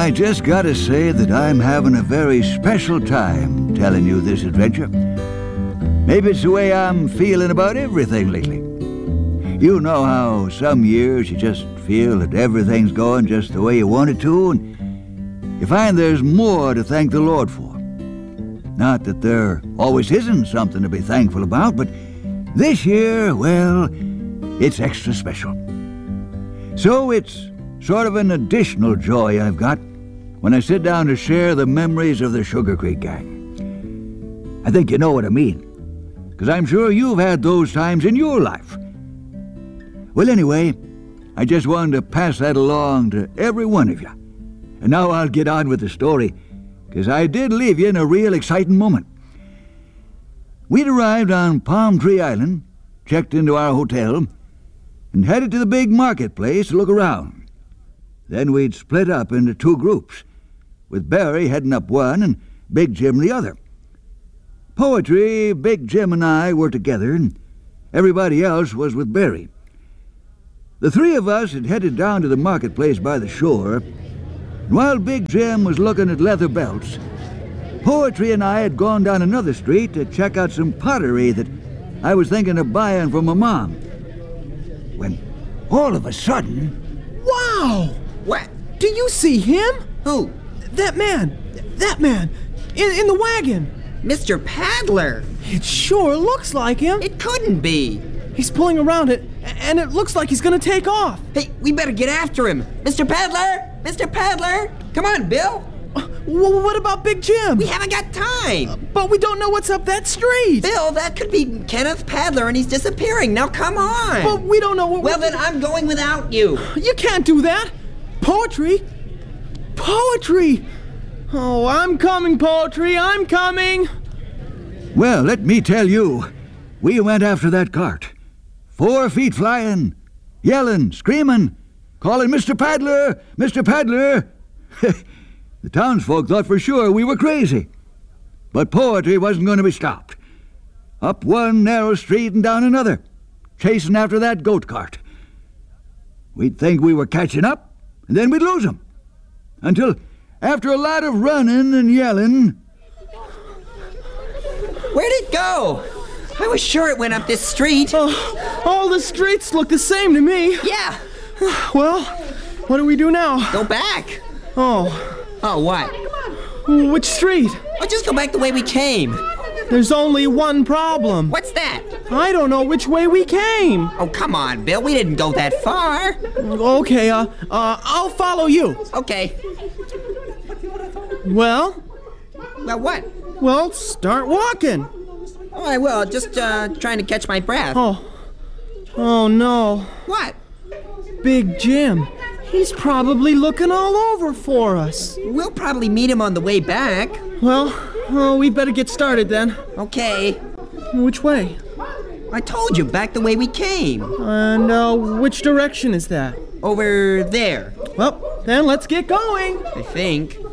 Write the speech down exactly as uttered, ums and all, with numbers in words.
I just gotta say that I'm having a very special time telling you this adventure. Maybe it's the way I'm feeling about everything lately. You know how some years you just feel that everything's going just the way you want it to, and you find there's more to thank the Lord for. Not that there always isn't something to be thankful about, but this year, well, it's extra special. So it's sort of an additional joy I've got when I sit down to share the memories of the Sugar Creek Gang. I think you know what I mean, because I'm sure you've had those times in your life. Well, anyway, I just wanted to pass that along to every one of you. And now I'll get on with the story, because I did leave you in a real exciting moment. We'd arrived on Palm Tree Island, checked into our hotel, and headed to the big marketplace to look around. Then we'd split up into two groups, with Barry heading up one and Big Jim the other. Poetry, Big Jim and I were together, and everybody else was with Barry. The three of us had headed down to the marketplace by the shore, and while Big Jim was looking at leather belts, Poetry and I had gone down another street to check out some pottery that I was thinking of buying for my mom. When all of a sudden... Wow! What? Do you see him? Who? That man. That man. In, in the wagon. Mister Paddler. It sure looks like him. It couldn't be. He's pulling around it, and it looks like he's gonna take off. Hey, we better get after him. Mister Paddler! Mister Paddler! Come on, Bill. Uh, w- what about Big Jim? We haven't got time. Uh, but we don't know what's up that street. Bill, that could be Kenneth Paddler, and he's disappearing. Now, come on. But we don't know what... Well, then I'm going without you. You can't do that. Poetry? Poetry! Oh, I'm coming, Poetry. I'm coming. Well, let me tell you, we went after that cart. Four feet flying, yelling, screaming, calling Mister Paddler, Mister Paddler. The townsfolk thought for sure we were crazy. But Poetry wasn't going to be stopped. Up one narrow street and down another, chasing after that goat cart. We'd think we were catching up, and then we'd lose him. Until, after a lot of running and yelling... Where'd it go? I was sure it went up this street. Oh, all the streets look the same to me. Yeah. Well, what do we do now? Go back. Oh. Oh, what? Which street? Oh, just go back the way we came. There's only one problem. What's that? I don't know which way we came. Oh, come on, Bill. We didn't go that far. Okay, uh, uh, I'll follow you. Okay. Well? Well, what? Well, start walking. Oh, I will. Just, uh, trying to catch my breath. Oh. Oh, no. What? Big Jim. He's probably looking all over for us. We'll probably meet him on the way back. Well, oh, we'd better get started then. Okay. Which way? I told you, back the way we came. And, uh, which direction is that? Over there. Well, then let's get going. I think.